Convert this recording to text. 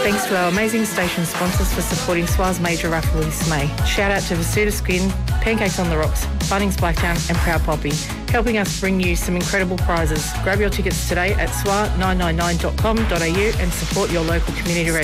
Thanks to our amazing station sponsors for supporting SWA's major raffle this May. Shout out to Vasuta Skin, Pancakes on the Rocks, Bunnings Blacktown and Proud Poppy, helping us bring you some incredible prizes. Grab your tickets today at swa999.com.au and support your local community radio.